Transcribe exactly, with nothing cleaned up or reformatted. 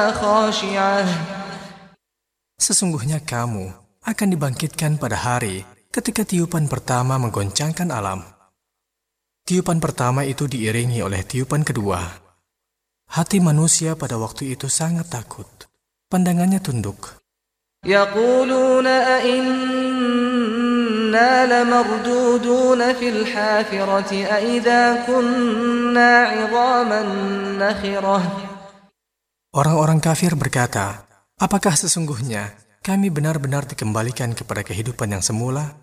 خاشعة. Sesungguhnya kamu akan dibangkitkan pada hari ketika tiupan pertama menggoncangkan alam. Tiupan pertama itu diiringi oleh tiupan kedua. Hati manusia pada waktu itu sangat takut. Pandangannya tunduk. يقولون أئنا لمردودون في الحافرة أئذا كنا عظاما نخرة. Orang-orang kafir berkata, apakah sesungguhnya kami benar-benar dikembalikan kepada kehidupan yang semula